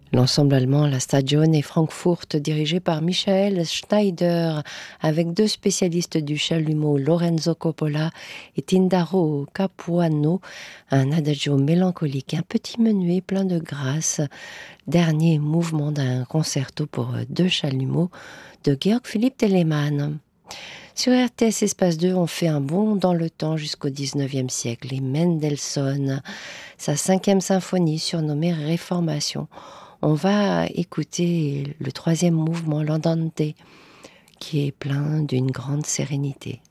L'ensemble allemand, la Stagione Frankfurt, dirigé par Michael Schneider, avec deux spécialistes du chalumeau, Lorenzo Coppola et Tindaro Capuano, un adagio mélancolique, un petit menuet plein de grâce, dernier mouvement d'un concerto pour deux chalumeaux de Georg Philipp Telemann. Sur RTS Espace 2, on fait un bond dans le temps jusqu'au 19e siècle et Mendelssohn, sa cinquième symphonie surnommée Réformation. On va écouter le troisième mouvement, l'Andante, qui est plein d'une grande sérénité.